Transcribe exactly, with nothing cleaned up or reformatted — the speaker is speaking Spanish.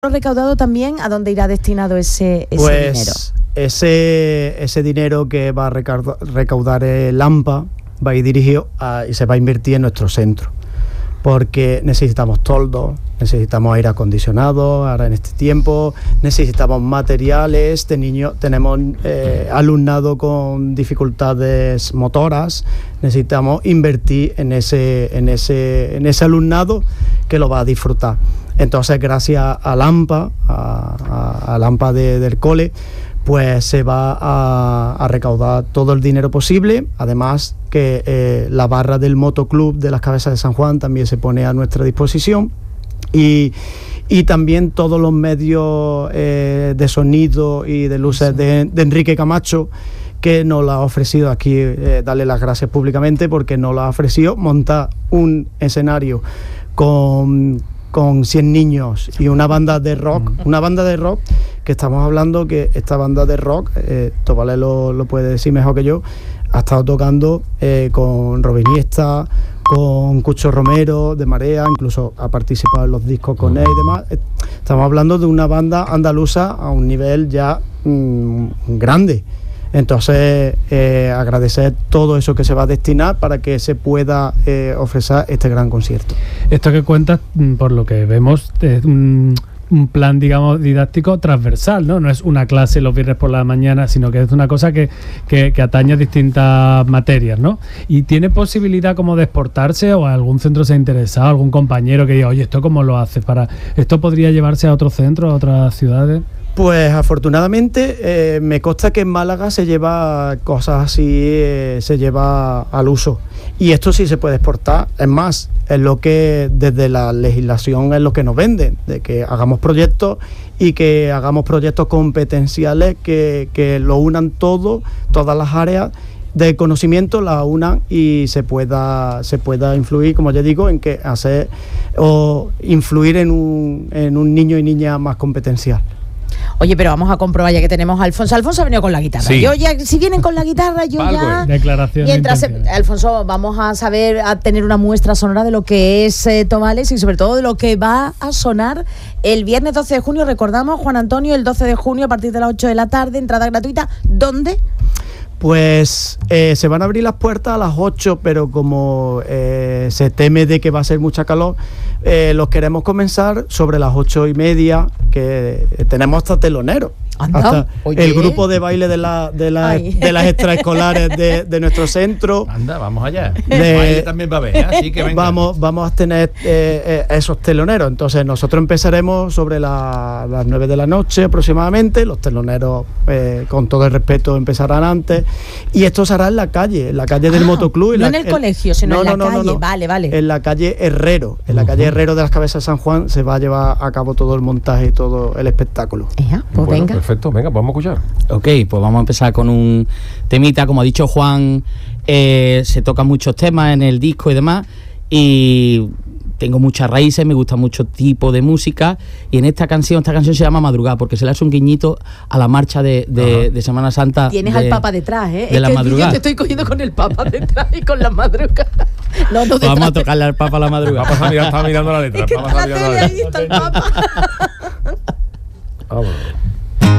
recaudado también, ¿a dónde irá destinado ese, ese pues, dinero? Ese, ese dinero que va a recaudar, recaudar el AMPA va a ir dirigido a, y se va a invertir en nuestro centro, porque necesitamos toldos, necesitamos aire acondicionado ahora en este tiempo, necesitamos materiales de niños, tenemos eh, alumnado con dificultades motoras, necesitamos invertir en ese, en ese, en ese alumnado que lo va a disfrutar. Entonces, gracias al AMPA, a, a, al AMPA de, del cole, pues se va a, a recaudar todo el dinero posible. Además que eh, la barra del motoclub de las Cabezas de San Juan también se pone a nuestra disposición, y, y también todos los medios eh, de sonido y de luces de, de Enrique Camacho, que nos lo ha ofrecido aquí, eh, darle las gracias públicamente, porque nos lo ha ofrecido montar un escenario con... con cien niños y una banda de rock, una banda de rock que estamos hablando que esta banda de rock, eh, Tobales lo, lo puede decir mejor que yo, ha estado tocando eh, con Robin Iniesta, con Cucho Romero de Marea, incluso ha participado en los discos con él y demás. Estamos hablando de una banda andaluza a un nivel ya mmm, grande. Entonces, eh, agradecer todo eso que se va a destinar para que se pueda eh, ofrecer este gran concierto. Esto que cuentas, por lo que vemos, es un, un plan, digamos, didáctico transversal, ¿no? No es una clase los viernes por la mañana, sino que es una cosa que, que, que atañe a distintas materias, ¿no? Y tiene posibilidad como de exportarse, o algún centro se ha interesado, algún compañero que diga, oye, ¿esto cómo lo haces? Para ¿esto podría llevarse a otros centros, a otras ciudades? Pues afortunadamente eh, me consta que en Málaga se lleva cosas así, eh, se lleva al uso, y esto sí se puede exportar. Es más, es lo que desde la legislación es lo que nos venden, de que hagamos proyectos y que hagamos proyectos competenciales que, que lo unan todo, todas las áreas de conocimiento la unan y se pueda se pueda influir, como ya digo, en que hacer o influir en un, en un niño y niña más competencial. Oye, pero vamos a comprobar ya que tenemos a Alfonso. Alfonso ha venido con la guitarra. Sí. Yo ya, si vienen con la guitarra, yo Valgo, ya... Declaración. Mientras, se, Alfonso, vamos a saber, a tener una muestra sonora de lo que es eh, Tobales y sobre todo de lo que va a sonar el viernes doce de junio. Recordamos, Juan Antonio, el doce de junio a partir de las ocho de la tarde, entrada gratuita. ¿Dónde? Pues eh, se van a abrir las puertas a las ocho, pero como eh, se teme de que va a ser mucha calor, eh, los queremos comenzar sobre las ocho y media, que eh, tenemos hasta teloneros. Anda, hasta oye. El grupo de baile de, la, de, la, de las extraescolares de, de nuestro centro. Anda, vamos allá. De, baile también va a haber, ¿eh? Así que venga. Vamos, vamos a tener eh, eh, esos teloneros. Entonces nosotros empezaremos sobre la, las nueve de la noche aproximadamente. Los teloneros, eh, con todo el respeto, empezarán antes. Y esto se hará en la calle, en la calle del ah, motoclub. En no la, en el, el colegio, sino no, en la no, calle. No, no, vale, vale. En la calle Herrero. En la uh-huh. calle Herrero de las Cabezas de San Juan se va a llevar a cabo todo el montaje y todo el espectáculo. Ea, pues bueno, venga. Perfecto, venga, pues vamos a escuchar. Ok, pues vamos a empezar con un temita. Como ha dicho Juan, eh, se tocan muchos temas en el disco y demás, y tengo muchas raíces, me gusta mucho tipo de música, y en esta canción, esta canción se llama Madrugada, porque se le hace un guiñito a la marcha de, de, de Semana Santa. Tienes de, al Papa detrás, ¿eh? De es la que madrugada. Yo te estoy cogiendo con el Papa detrás y con la madrugada. No, no, vamos a tocarle al Papa a la madrugada. Vamos a mirar, está mirando la letra. Es que vamos está a la mirar tele, la ahí está el Papa. Vamos.